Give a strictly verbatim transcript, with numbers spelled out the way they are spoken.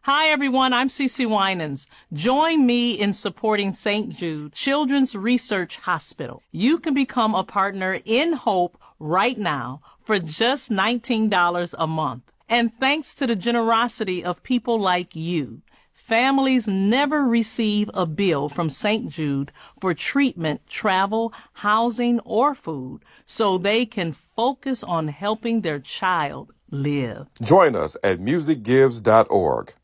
Hi, everyone. I'm Cece Winans. Join me in supporting Saint Jude Children's Research Hospital. You can become a partner in Hope right now for just nineteen dollars a month. And thanks to the generosity of people like you, families never receive a bill from Saint Jude for treatment, travel, housing, or food, so they can focus on helping their child live. Join us at music gives dot org.